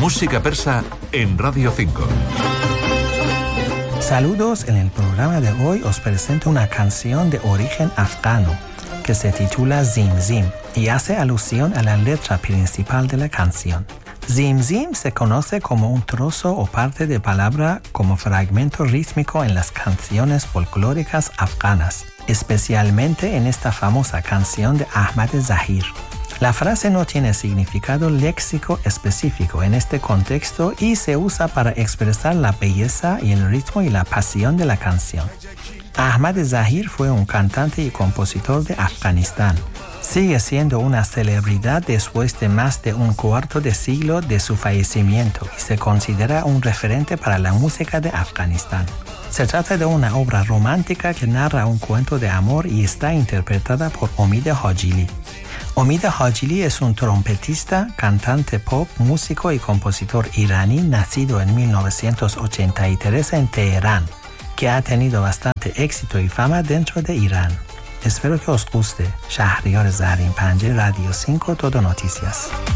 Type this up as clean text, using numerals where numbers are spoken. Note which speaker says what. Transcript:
Speaker 1: Música persa en Radio 5.
Speaker 2: Saludos, en el programa de hoy os presento una canción de origen afgano que se titula Zim Zim y hace alusión a la letra principal de la canción. Zim Zim se conoce como un trozo o parte de palabra como fragmento rítmico en las canciones folclóricas afganas, especialmente en esta famosa canción de Ahmad Zahir. La frase no tiene significado léxico específico en este contexto y se usa para expresar la belleza y el ritmo y la pasión de la canción. Ahmad Zahir fue un cantante y compositor de Afganistán. Sigue siendo una celebridad después de más de un cuarto de siglo de su fallecimiento y se considera un referente para la música de Afganistán. Se trata de una obra romántica que narra un cuento de amor y está interpretada por Omid Hajili. Omid Hajili es un trompetista, cantante pop, músico y compositor iraní nacido en 1983 en Teherán, que ha tenido bastante éxito y fama dentro de Irán. Espero que os guste. Shahriar Zarin Panje, Radio 5, Todo Noticias.